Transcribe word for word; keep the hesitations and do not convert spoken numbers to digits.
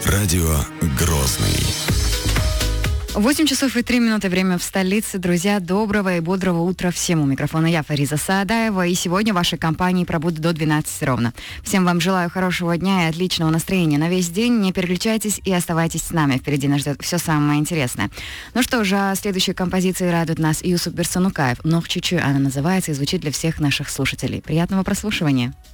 Радио Грозный. восемь часов и три минуты, время в столице. Друзья, доброго и бодрого утра всем. У микрофона я, Фариза Саадаева, и сегодня в вашей компании пробуду до двенадцати ровно. Всем вам желаю хорошего дня и отличного настроения на весь день. Не переключайтесь и оставайтесь с нами. Впереди нас ждет все самое интересное. Ну что же, а следующей композицией радует нас Юсуп Берсанукаев. «Нох чуть-чуть» она называется и звучит для всех наших слушателей. Приятного прослушивания.